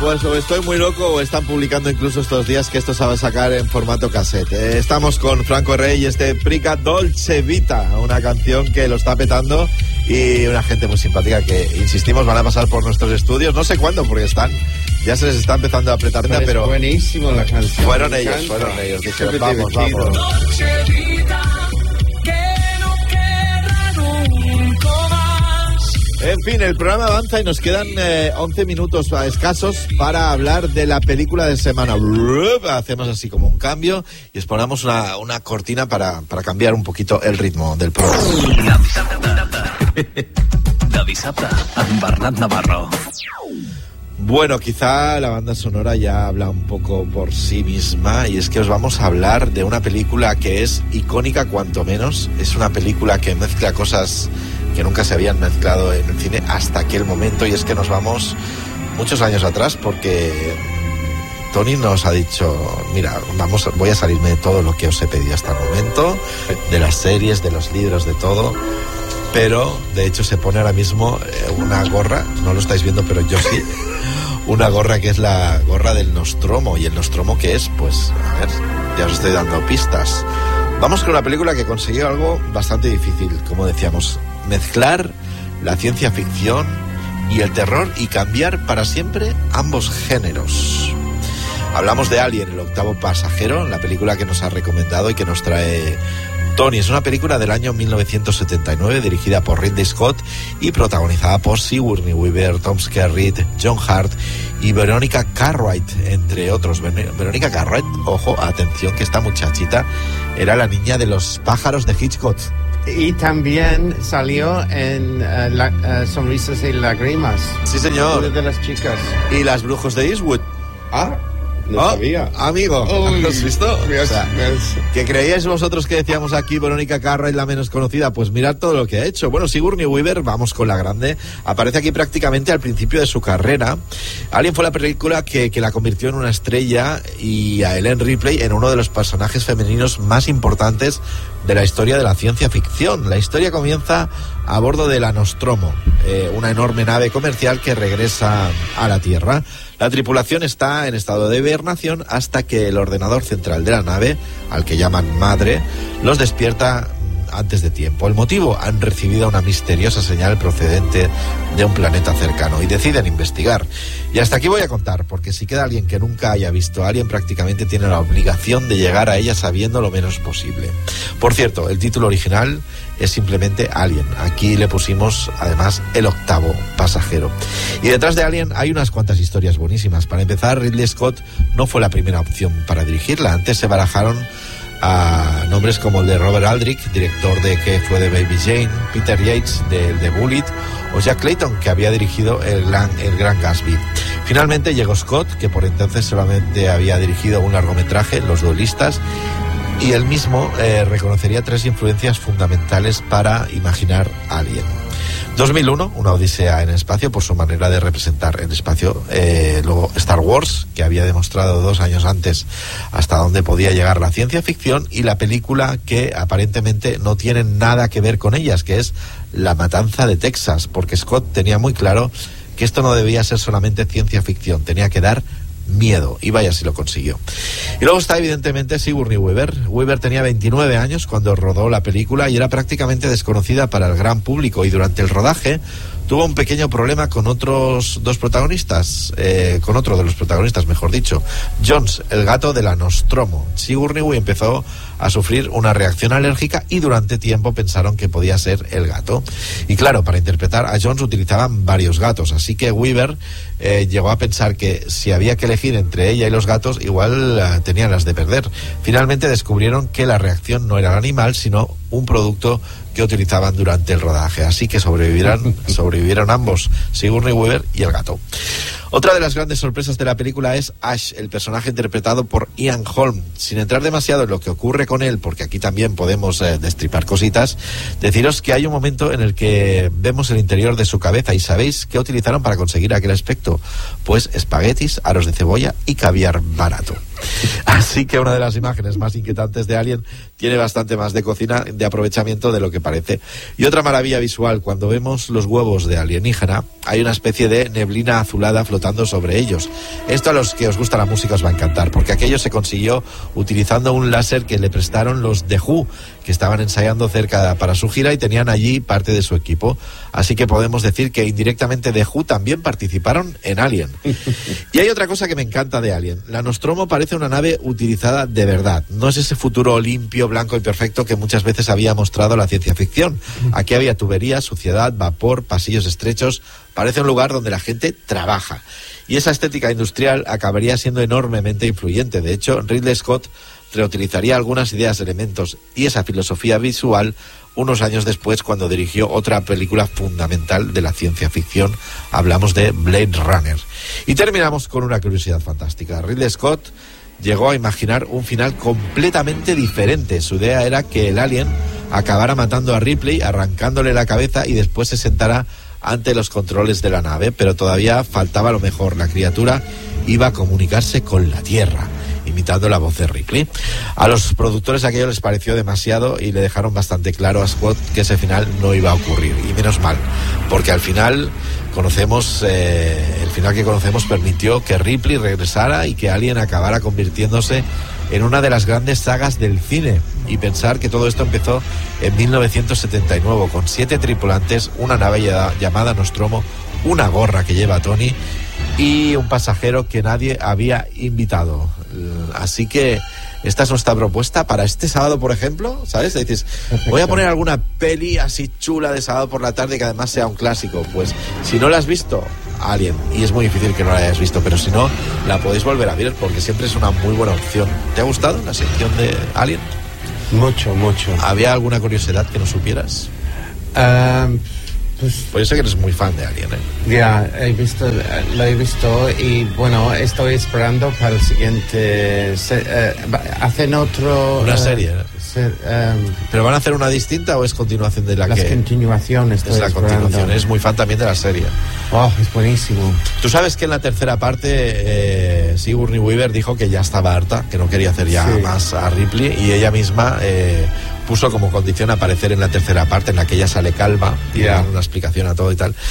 Pues o estoy muy loco o están publicando incluso estos días que esto se va a sacar en formato cassette. Estamos con Franco Rey y este Prica Dolce Vita, una canción que lo está petando y una gente muy simpática que, insistimos, van a pasar por nuestros estudios. No sé cuándo porque ya se les está empezando a apretar, pero buenísimo la canción. Fueron ellos. Dijeron, vamos. En fin, el programa avanza y nos quedan 11 minutos escasos para hablar de la película de semana. Hacemos así como un cambio y os ponemos una cortina para cambiar un poquito el ritmo del programa. De dissabte, amb Bernat Navarro. Bueno, quizá la banda sonora ya habla un poco por sí misma, y es que os vamos a hablar de una película que es icónica cuanto menos. Es una película que mezcla cosas que nunca se habían mezclado en el cine hasta aquel momento, y es que nos vamos muchos años atrás porque Tony nos ha dicho, mira, voy a salirme de todo lo que os he pedido hasta el momento, de las series, de los libros, de todo, pero de hecho se pone ahora mismo una gorra, no lo estáis viendo pero yo sí, una gorra que es la gorra del Nostromo. ¿Y el Nostromo qué es? Pues a ver, ya os estoy dando pistas. Vamos con una película que consiguió algo bastante difícil, como decíamos, mezclar la ciencia ficción y el terror y cambiar para siempre ambos géneros. Hablamos de Alien, el octavo pasajero, la película que nos ha recomendado y que nos trae Tony. Es una película del año 1979 dirigida por Ridley Scott y protagonizada por Sigourney Weaver, Tom Skerritt, John Hurt y Veronica Cartwright, entre otros. Veronica Cartwright, ojo, atención, que esta muchachita era la niña de los pájaros de Hitchcock. Y también salió en Sonrisas y Lágrimas. Sí, señor. Una de las chicas. Y Las Brujos de Eastwood. No sabía. Amigo, ¿lo has visto? Yes, o sea, ¿que creíais vosotros que decíamos aquí Verónica Cartwright la menos conocida? Pues mirad todo lo que ha hecho. Bueno, Sigourney Weaver, vamos con la grande, aparece aquí prácticamente al principio de su carrera. Alien fue la película que la convirtió en una estrella, y a Ellen Ripley en uno de los personajes femeninos más importantes de la historia de la ciencia ficción. La historia comienza a bordo de la Nostromo, una enorme nave comercial que regresa a la Tierra. La tripulación está en estado de hibernación hasta que el ordenador central de la nave, al que llaman Madre, los despierta antes de tiempo. El motivo: han recibido una misteriosa señal procedente de un planeta cercano y deciden investigar. Y hasta aquí voy a contar, porque si queda alguien que nunca haya visto Alien, prácticamente tiene la obligación de llegar a ella sabiendo lo menos posible. Por cierto, el título original es simplemente Alien. Aquí le pusimos además el octavo pasajero. Y detrás de Alien hay unas cuantas historias buenísimas. Para empezar, Ridley Scott no fue la primera opción para dirigirla. Antes se barajaron a nombres como el de Robert Aldrich, director de que fue de Baby Jane, Peter Yates de Bullitt, o Jack Clayton, que había dirigido el Gran Gatsby. Finalmente llegó Scott, que por entonces solamente había dirigido un largometraje, Los Duelistas, y él mismo reconocería 3 influencias fundamentales para imaginar Alien. 2001, una odisea en el espacio, por su manera de representar el espacio. Luego Star Wars, que había demostrado 2 años antes hasta dónde podía llegar la ciencia ficción, y la película que aparentemente no tiene nada que ver con ellas, que es La Matanza de Texas, porque Scott tenía muy claro que esto no debía ser solamente ciencia ficción, tenía que dar miedo, y vaya si lo consiguió. Y luego está evidentemente Sigourney Weaver. Weaver tenía 29 años cuando rodó la película y era prácticamente desconocida para el gran público, y durante el rodaje tuvo un pequeño problema con otros dos protagonistas, con otro de los protagonistas, mejor dicho, Jones, el gato de la Nostromo. Sigourney empezó a sufrir una reacción alérgica y durante tiempo pensaron que podía ser el gato. Y claro, para interpretar a Jones utilizaban varios gatos, así que Weaver llegó a pensar que si había que elegir entre ella y los gatos, igual tenían las de perder. Finalmente descubrieron que la reacción no era el animal, sino un producto que utilizaban durante el rodaje, así que sobrevivieron ambos, Sigourney Weaver y el gato. Otra de las grandes sorpresas de la película es Ash, el personaje interpretado por Ian Holm. Sin entrar demasiado en lo que ocurre con él, porque aquí también podemos destripar cositas, deciros que hay un momento en el que vemos el interior de su cabeza, y ¿sabéis qué utilizaron para conseguir aquel aspecto? Pues espaguetis, aros de cebolla y caviar barato. Así que una de las imágenes más inquietantes de Alien tiene bastante más de cocina, de aprovechamiento de lo que parece. Y otra maravilla visual, cuando vemos los huevos de alienígena, hay una especie de neblina azulada flotando flotando sobre ellos. Esto a los que os gusta la música os va a encantar, porque aquello se consiguió utilizando un láser que le prestaron los The Who, que estaban ensayando cerca para su gira y tenían allí parte de su equipo. Así que podemos decir que indirectamente The Who también participaron en Alien. Y hay otra cosa que me encanta de Alien. La Nostromo parece una nave utilizada de verdad. No es ese futuro limpio, blanco y perfecto que muchas veces había mostrado la ciencia ficción. Aquí había tuberías, suciedad, vapor, pasillos estrechos. Parece un lugar donde la gente trabaja. Y esa estética industrial acabaría siendo enormemente influyente. De hecho, Ridley Scott reutilizaría algunas ideas, elementos y esa filosofía visual unos años después, cuando dirigió otra película fundamental de la ciencia ficción. Hablamos de Blade Runner. Y terminamos con una curiosidad fantástica. Ridley Scott llegó a imaginar un final completamente diferente. Su idea era que el alien acabara matando a Ripley, arrancándole la cabeza y después se sentara ante los controles de la nave, pero todavía faltaba lo mejor. La criatura iba a comunicarse con la Tierra, imitando la voz de Ripley. A los productores aquello les pareció demasiado y le dejaron bastante claro a Scott que ese final no iba a ocurrir, y menos mal, porque al final el final que conocemos permitió que Ripley regresara y que Alien acabara convirtiéndose en una de las grandes sagas del cine. Y pensar que todo esto empezó en 1979 con 7 tripulantes, una nave llamada Nostromo, una gorra que lleva Tony y un pasajero que nadie había invitado. Así que esta es nuestra propuesta para este sábado, por ejemplo, ¿sabes? Dices, voy a poner alguna peli así chula de sábado por la tarde que además sea un clásico. Pues si no la has visto, Alien, y es muy difícil que no la hayas visto, pero si no, la podéis volver a ver porque siempre es una muy buena opción. ¿Te ha gustado la sección de Alien? Mucho. ¿Había alguna curiosidad que no supieras? Pues yo sé que eres muy fan de Alien, ¿eh? Ya, lo he visto y bueno, estoy esperando para el siguiente. Hacen una serie, ¿no? ¿Pero van a hacer una distinta o es continuación de la que...? Las continuaciones. Es la continuación, es muy fan también de la serie. Oh, es buenísimo. Tú sabes que en la tercera parte Sigourney Weaver dijo que ya estaba harta, que no quería hacer ya más a Ripley, y ella misma puso como condición aparecer en la tercera parte, en la que ella sale calva y da una explicación a todo y tal,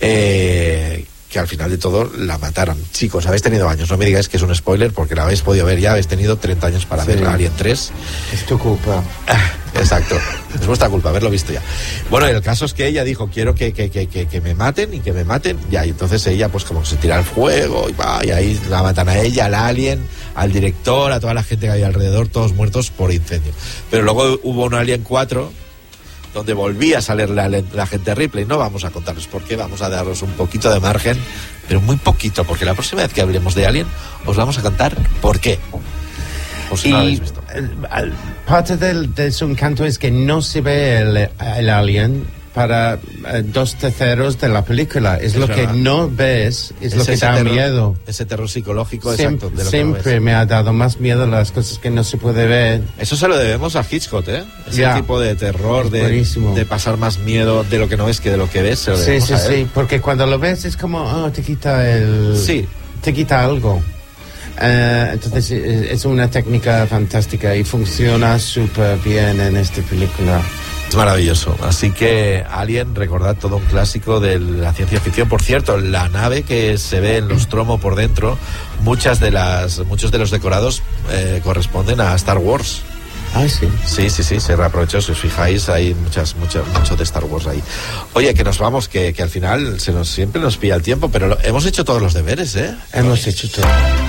que al final de todo la mataron. Chicos, habéis tenido años, no me digáis que es un spoiler porque la habéis podido ver ya, habéis tenido 30 años para ver Alien 3. Es tu culpa. Exacto, es vuestra culpa haberlo visto ya. Bueno, el caso es que ella dijo, quiero que me maten y que me maten, ya, y entonces ella pues como se tira al fuego y ahí la matan a ella, al alien, al director, a toda la gente que había alrededor, todos muertos por incendio. Pero luego hubo un Alien 4 donde volvía a salir la gente Ripley. No vamos a contarles por qué, vamos a daros un poquito de margen, pero muy poquito, porque la próxima vez que hablemos de Alien os vamos a contar por qué. O si no lo habéis visto. Parte de su encanto es que no se ve el alien para 2/3 de la película. Es lo verdad. Que no ves, es lo que da miedo. Ese terror psicológico, Siempre, exacto. De lo siempre que no me ha dado más miedo las cosas que no se puede ver. Eso se lo debemos a Hitchcock, ¿eh? Ese tipo de terror, de pasar más miedo de lo que no ves que de lo que ves. Se lo debemos a él. Sí, porque cuando lo ves es como, te quita te quita algo. Entonces es una técnica fantástica y funciona súper bien en esta película. Es maravilloso. Así que Alien, recordad, todo un clásico de la ciencia ficción. Por cierto, la nave que se ve en Nostromo por dentro, muchos de los decorados corresponden a Star Wars. Ah, sí. Sí, se reaprovechó. Si os fijáis, hay mucho de Star Wars ahí. Oye, que nos vamos, que al final siempre nos pilla el tiempo, pero hemos hecho todos los deberes, ¿eh? Hemos hecho todo.